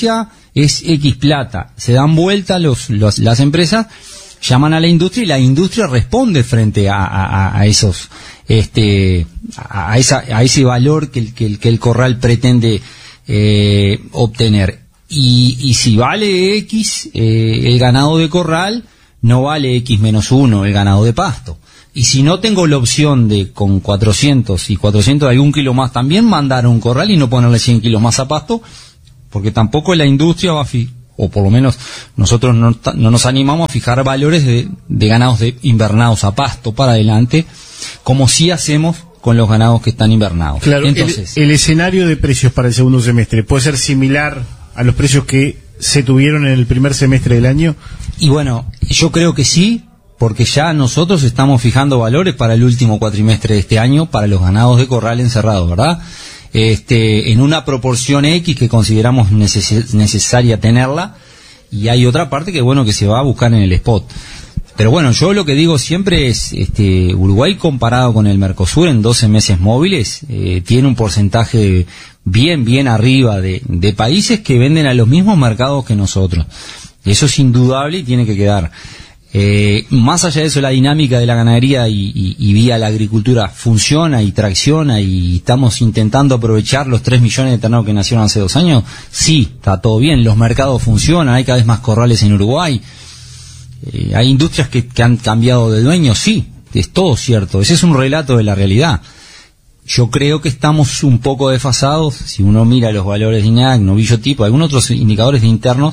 es X plata. Se dan vuelta los, los, las empresas, llaman a la industria y la industria responde frente a, a, a esos, este, a, esa, a ese valor que el, que el, que el corral pretende eh, obtener. Y, y si vale X eh, el ganado de corral, no vale X menos uno el ganado de pasto. Y si no tengo la opción de con cuatrocientos y cuatrocientos de algún kilo más también mandar a un corral y no ponerle cien kilos más a pasto, porque tampoco la industria va a fi- o por lo menos nosotros no, no nos animamos a fijar valores de, de ganados de invernados a pasto para adelante, como sí hacemos con los ganados que están invernados. Claro, entonces el, el escenario de precios para el segundo semestre puede ser similar a los precios que se tuvieron en el primer semestre del año. Y bueno, yo creo que sí, porque ya nosotros estamos fijando valores para el último cuatrimestre de este año para los ganados de corral encerrados, ¿verdad? Este, en una proporción X que consideramos neces- necesaria tenerla, y hay otra parte que bueno que se va a buscar en el spot. Pero bueno, yo lo que digo siempre es, este, Uruguay comparado con el Mercosur en doce meses móviles, eh, tiene un porcentaje bien, bien arriba de, de países que venden a los mismos mercados que nosotros. Eso es indudable y tiene que quedar. Eh, más allá de eso, la dinámica de la ganadería y, y, y vía la agricultura funciona y tracciona y estamos intentando aprovechar los tres millones de terneros que nacieron hace dos años. Sí, está todo bien, los mercados funcionan, hay cada vez más corrales en Uruguay, eh, hay industrias que, que han cambiado de dueño, sí, es todo cierto, ese es un relato de la realidad. Yo creo que estamos un poco desfasados, si uno mira los valores de I N A C, novillo tipo, algunos otros indicadores de internos.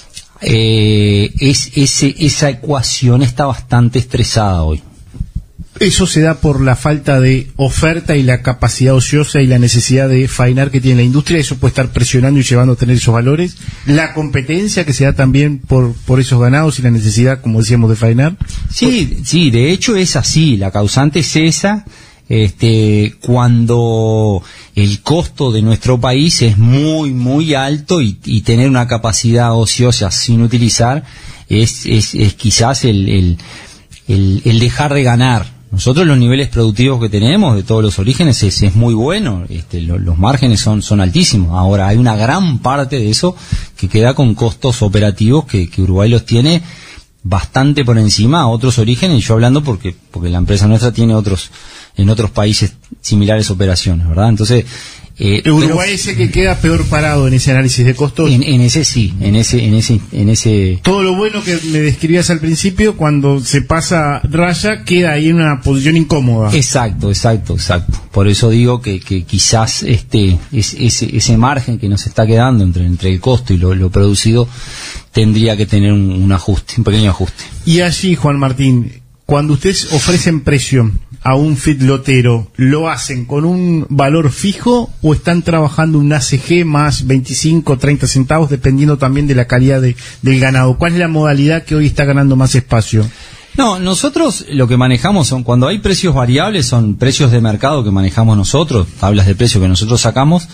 Eh, es, ese, esa ecuación está bastante estresada hoy. Eso se da por la falta de oferta y la capacidad ociosa y la necesidad de faenar que tiene la industria. Eso puede estar presionando y llevando a tener esos valores. La competencia que se da también por, por esos ganados y la necesidad, como decíamos, de faenar. Sí, sí, de hecho es así. La causante es esa. Este, cuando el costo de nuestro país es muy, muy alto y, y tener una capacidad ociosa sin utilizar es, es, es quizás el, el, el, el dejar de ganar. Nosotros los niveles productivos que tenemos de todos los orígenes es, es muy bueno, este, lo, los márgenes son, son altísimos. Ahora hay una gran parte de eso que queda con costos operativos que, que Uruguay los tiene bastante por encima a otros orígenes, y yo hablando porque, porque la empresa nuestra tiene otros en otros países similares operaciones, ¿verdad? Entonces, eh, Uruguay es el que queda peor parado en ese análisis de costos. En, en ese sí, en ese, en ese, en ese. Todo lo bueno que me describías al principio, cuando se pasa raya, queda ahí en una posición incómoda. Exacto, exacto, exacto. Por eso digo que, que quizás este, es, ese, ese margen que nos está quedando entre, entre el costo y lo, lo producido tendría que tener un, un ajuste, un pequeño ajuste. Y allí, Juan Martín, cuando ustedes ofrecen precio a un feedlotero, ¿lo hacen con un valor fijo o están trabajando un A C G más veinticinco, treinta centavos, dependiendo también de la calidad de, del ganado? ¿Cuál es la modalidad que hoy está ganando más espacio? No, nosotros lo que manejamos son, cuando hay precios variables, son precios de mercado que manejamos nosotros, tablas de precio que nosotros sacamos,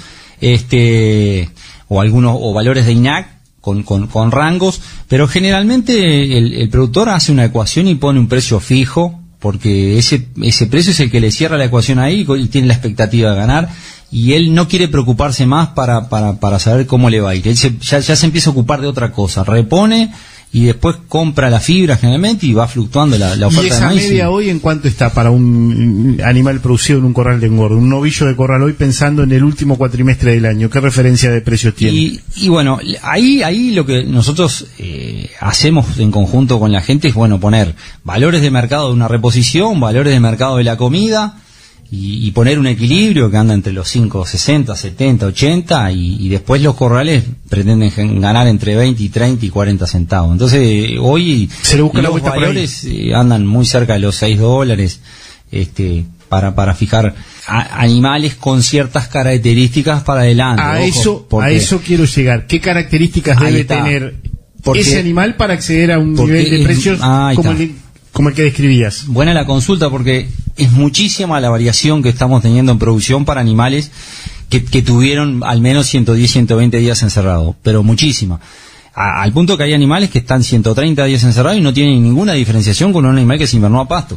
este, o algunos, o valores de I N A C, Con, con, con rangos, pero generalmente el, el productor hace una ecuación y pone un precio fijo, porque ese, ese precio es el que le cierra la ecuación ahí y tiene la expectativa de ganar, y él no quiere preocuparse más para, para, para saber cómo le va a ir. Él se, ya, ya se empieza a ocupar de otra cosa, repone y después compra la fibra generalmente y va fluctuando la, la oferta de maíz. ¿Y esa media hoy en cuánto está para un animal producido en un corral de engordo? Un novillo de corral hoy, pensando en el último cuatrimestre del año, ¿qué referencia de precios tiene? Y, y bueno, ahí ahí lo que nosotros eh, hacemos en conjunto con la gente es, bueno, poner valores de mercado de una reposición, valores de mercado de la comida, y, y poner un equilibrio que anda entre los cinco, sesenta, setenta, ochenta, y, y después los corrales pretenden ganar entre veinte y treinta y cuarenta centavos. Entonces hoy se le busca los la valores eh, andan muy cerca de los seis dólares este para para fijar a, animales con ciertas características para adelante. A ojo, eso porque, a eso quiero llegar. ¿Qué características debe está. tener porque, ese animal para acceder a un nivel de precios es, como el, como el que describías? Buena la consulta, porque es muchísima la variación que estamos teniendo en producción para animales que, que tuvieron al menos ciento diez, ciento veinte días encerrados, pero muchísima. A, al punto que hay animales que están ciento treinta días encerrados y no tienen ninguna diferenciación con un animal que se invernó a pasto.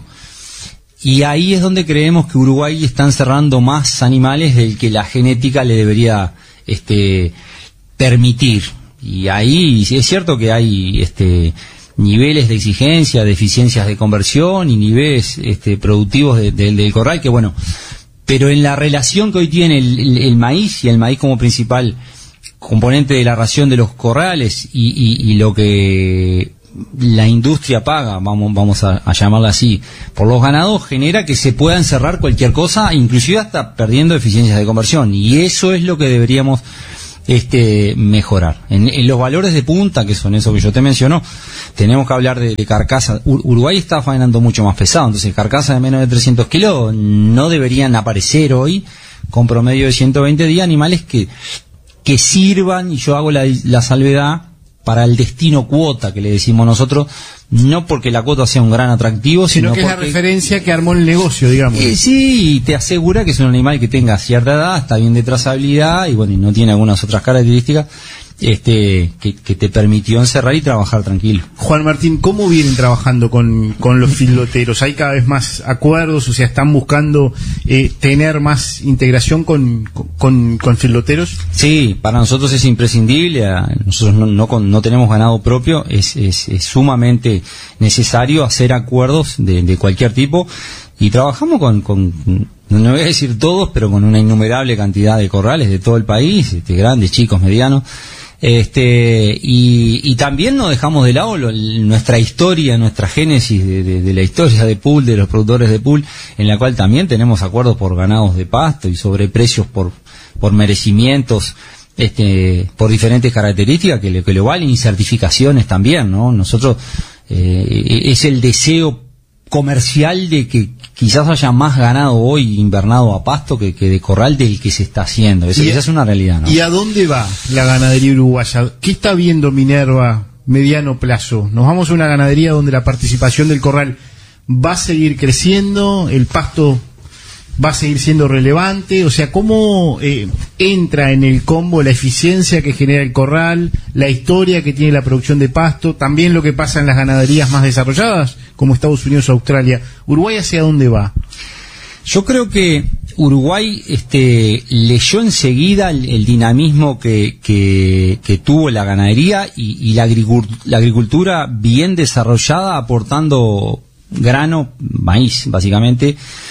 Y ahí es donde creemos que Uruguay está encerrando más animales del que la genética le debería este, permitir. y ahí es cierto que hay este niveles de exigencia, de eficiencias de conversión y niveles este, productivos de, de, del corral, que bueno, pero en la relación que hoy tiene el, el, el maíz, y el maíz como principal componente de la ración de los corrales, y, y, y lo que la industria paga, vamos, vamos a, a llamarla así, por los ganados, genera que se pueda encerrar cualquier cosa, inclusive hasta perdiendo eficiencias de conversión, y eso es lo que deberíamos este mejorar. En, en los valores de punta, que son esos que yo te menciono, tenemos que hablar de, de carcasa. Uruguay está faenando mucho más pesado, entonces carcasas de menos de trescientos kilos no deberían aparecer hoy, con promedio de ciento veinte días, animales que, que sirvan, y yo hago la, la salvedad, para el destino cuota que le decimos nosotros, no porque la cuota sea un gran atractivo, sino, sino que porque, es la referencia que armó el negocio, digamos. Eh, sí, y te asegura que es un animal que tenga cierta edad, está bien de trazabilidad, y bueno, y no tiene algunas otras características este que, que te permitió encerrar y trabajar tranquilo. Juan Martín, ¿cómo vienen trabajando con, con los filoteros? ¿Hay cada vez más acuerdos? O sea, ¿están buscando eh, tener más integración con, con, con filoteros? Sí, para nosotros es imprescindible. Nosotros no, no, no tenemos ganado propio. Es, es, es sumamente necesario hacer acuerdos de, de cualquier tipo, y trabajamos con, con no voy a decir todos, pero con una innumerable cantidad de corrales de todo el país, este, grandes, chicos, medianos. Este, y, y también no dejamos de lado lo, nuestra historia, nuestra génesis de, de, de la historia de pool, de los productores de pool, en la cual también tenemos acuerdos por ganados de pasto y sobre precios por, por merecimientos, este, por diferentes características que, le, que lo valen, y certificaciones también, ¿no? Nosotros, eh, es el deseo comercial de que quizás haya más ganado hoy invernado a pasto que, que de corral del que se está haciendo. Eso quizás es una realidad, ¿no? ¿Y a dónde va la ganadería uruguaya? ¿Qué está viendo Minerva mediano plazo? ¿Nos vamos a una ganadería donde la participación del corral va a seguir creciendo, el pasto va a seguir siendo relevante? O sea, ¿cómo eh, entra en el combo la eficiencia que genera el corral, la historia que tiene la producción de pasto, también lo que pasa en las ganaderías más desarrolladas, como Estados Unidos o Australia? ¿Uruguay hacia dónde va? Yo creo que Uruguay este, leyó enseguida el, el dinamismo que, que, que tuvo la ganadería y, y la, agricult la agricultura bien desarrollada, aportando grano, maíz, básicamente,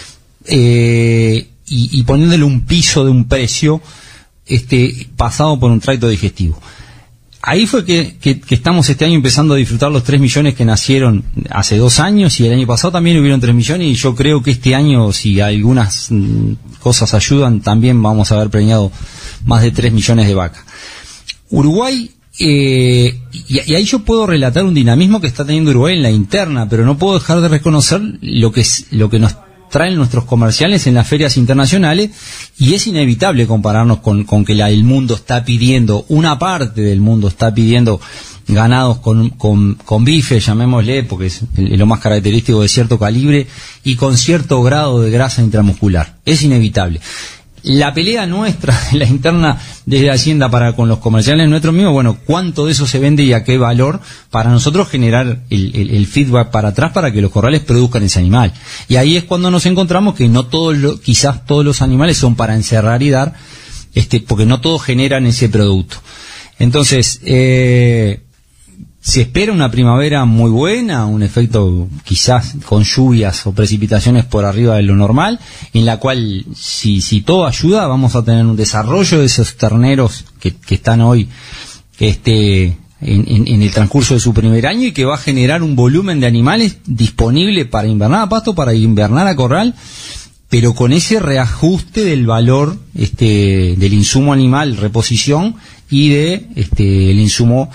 Eh, y, y poniéndole un piso de un precio este pasado por un tracto digestivo. Ahí fue que, que, que estamos este año empezando a disfrutar los tres millones que nacieron hace dos años, y el año pasado también hubieron tres millones, y yo creo que este año, si algunas mm, cosas ayudan, también vamos a haber preñado más de tres millones de vacas. Uruguay, eh, y, y ahí yo puedo relatar un dinamismo que está teniendo Uruguay en la interna, pero no puedo dejar de reconocer lo que es, lo que nos traen nuestros comerciales en las ferias internacionales, y es inevitable compararnos con, con que la, el mundo está pidiendo, una parte del mundo está pidiendo ganados con, con, con bife, llamémosle, porque es lo más característico, de cierto calibre y con cierto grado de grasa intramuscular. Es inevitable. La pelea nuestra, la interna desde Hacienda para con los comerciales nuestros mismos, bueno, cuánto de eso se vende y a qué valor, para nosotros generar el, el, el feedback para atrás para que los corrales produzcan ese animal. Y ahí es cuando nos encontramos que no todos, lo, quizás todos los animales son para encerrar y dar, este, porque no todos generan ese producto. Entonces, eh, se espera una primavera muy buena, un efecto quizás con lluvias o precipitaciones por arriba de lo normal, en la cual, si, si todo ayuda, vamos a tener un desarrollo de esos terneros que, que están hoy este, en, en, en el transcurso de su primer año, y que va a generar un volumen de animales disponible para invernar a pasto, para invernar a corral, pero con ese reajuste del valor este, del insumo animal, reposición, y de este, el insumo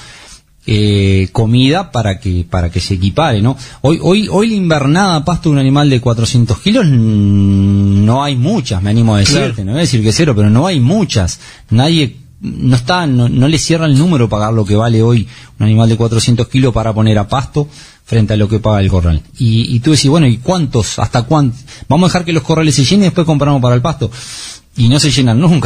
Eh, comida para que para que se equipare, ¿no? Hoy hoy hoy la invernada a pasto de un animal de cuatrocientos kilos mmm, no hay muchas, me animo a decirte, claro. No voy a decir que cero, pero no hay muchas. Nadie no está no, no le cierra el número pagar lo que vale hoy un animal de cuatrocientos kilos para poner a pasto frente a lo que paga el corral. Y, y tú decís, bueno, ¿y cuántos? ¿Hasta cuántos? Vamos a dejar que los corrales se llenen y después compramos para el pasto. Y no se llenan nunca.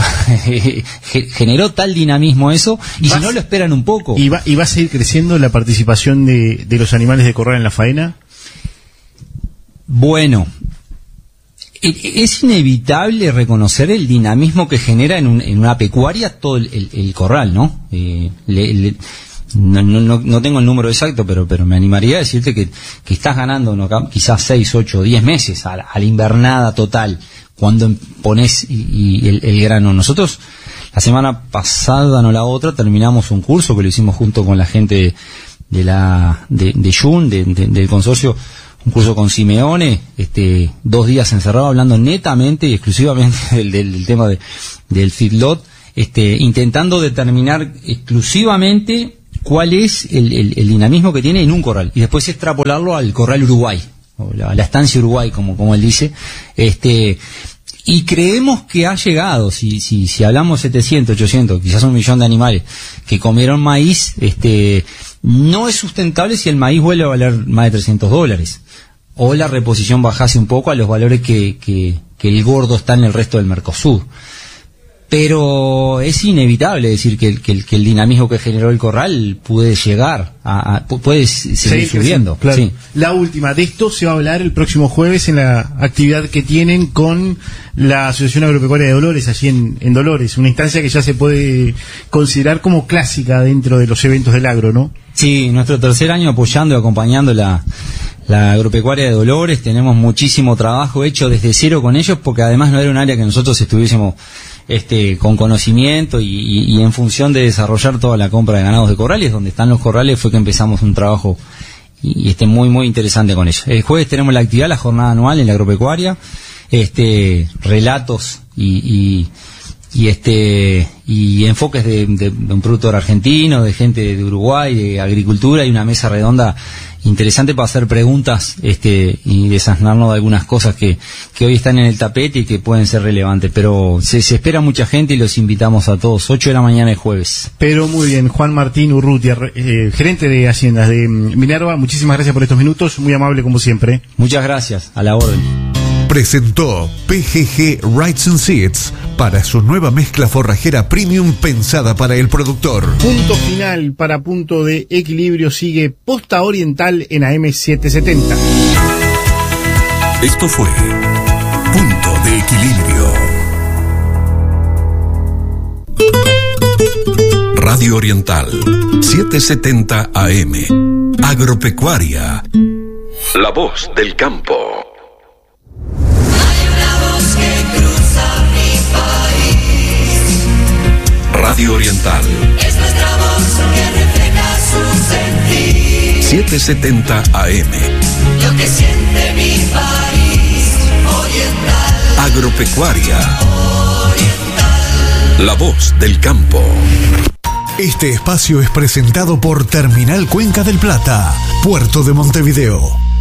Generó tal dinamismo eso, y si no lo esperan un poco. ¿Y va, y va a seguir creciendo la participación de, de los animales de corral en la faena? Bueno, Es inevitable reconocer el dinamismo que genera en, un, en una pecuaria todo el, el, el corral, ¿no? Eh, le, le, no, no, no tengo el número exacto, pero pero me animaría a decirte que, que estás ganando ¿no? quizás seis, ocho, diez meses a la, a la invernada total cuando pones y, y el, el grano. Nosotros la semana pasada, no la otra, terminamos un curso que lo hicimos junto con la gente de, de la de, de Jun, de, de, del consorcio, un curso con Simeone, este, dos días encerrado hablando netamente y exclusivamente del, del, del tema de, del feedlot, este, intentando determinar exclusivamente cuál es el, el, el dinamismo que tiene en un corral y después extrapolarlo al corral Uruguay, o la, la estancia Uruguay, como, como él dice, este, y creemos que ha llegado, si, si, si hablamos setecientos, ochocientos, quizás un millón de animales que comieron maíz, este, no es sustentable si el maíz vuelve a valer más de trescientos dólares. O la reposición bajase un poco a los valores que, que, que el gordo está en el resto del Mercosur. Pero es inevitable decir que el, que el, que el dinamismo que generó el corral puede llegar, a, a puede seguir sí, subiendo. Claro. Sí. La última, de esto se va a hablar el próximo jueves en la actividad que tienen con la Asociación Agropecuaria de Dolores, allí en, en Dolores, una instancia que ya se puede considerar como clásica dentro de los eventos del agro, ¿no? Sí, nuestro tercer año apoyando y acompañando la, la agropecuaria de Dolores, tenemos muchísimo trabajo hecho desde cero con ellos, porque además no era un área que nosotros estuviésemos este con conocimiento y, y, y en función de desarrollar toda la compra de ganados de corrales, donde están los corrales fue que empezamos un trabajo y, y este muy muy interesante con ellos. El jueves tenemos la actividad, la jornada anual en la agropecuaria, este relatos y, y y este y enfoques de, de, de un productor argentino, de gente de Uruguay, de agricultura, y una mesa redonda interesante para hacer preguntas este y desasnarnos de algunas cosas que, que hoy están en el tapete y que pueden ser relevantes, pero se, se espera mucha gente y los invitamos a todos, ocho de la mañana el jueves. Pero muy bien, Juan Martín Urrutia, eh, gerente de Haciendas de Minerva, muchísimas gracias por estos minutos, muy amable como siempre. Muchas gracias, a la orden. Presentó P G G Rights and Seeds para su nueva mezcla forrajera premium pensada para el productor. Punto final para Punto de Equilibrio. Sigue Posta Oriental en A M setecientos setenta. Esto fue Punto de Equilibrio. Radio Oriental setecientos setenta A M. Agropecuaria. La voz del campo. Radio Oriental. Es nuestra voz que refleja su sentir. setecientos setenta A M. Lo que siente mi país. Oriental. Agropecuaria. Oriental. La voz del campo. Este espacio es presentado por Terminal Cuenca del Plata, Puerto de Montevideo.